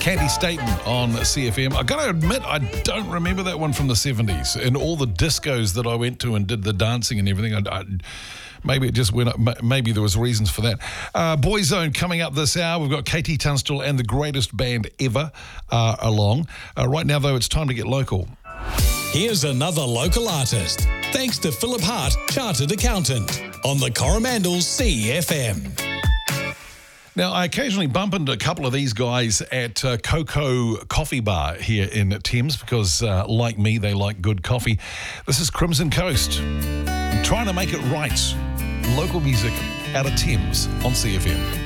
Katie Staten on CFM. I got to admit, I don't remember that one from the 70s. And all the discos that I went to and did the dancing and everything, maybe it just went up. Maybe there was reasons for that. Boyzone coming up this hour. We've got Katie Tunstall and the greatest band ever along. Right now, though, it's time to get local. Here's another local artist. Thanks to Philip Hart, Chartered Accountant, on the Coromandel CFM. Now, I occasionally bump into a couple of these guys at Cocoa Coffee Bar here in Thames because, like me, they like good coffee. This is Crimson Coast. I'm trying to make it right. Local music out of Thames on CFM.